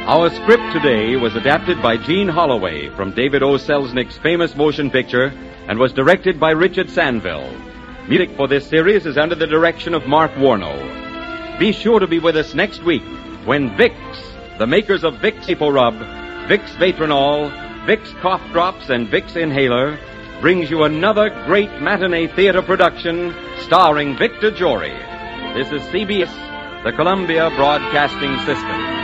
Our script today was adapted by Gene Holloway from David O. Selznick's famous motion picture and was directed by Richard Sanville. Music for this series is under the direction of Mark Warno. Be sure to be with us next week when Vicks, the makers of Vicks Rub, Vicks Vatronol, Vicks Cough Drops, and Vicks Inhaler, brings you another great matinee theater production starring Victor Jory. This is CBS, the Columbia Broadcasting System.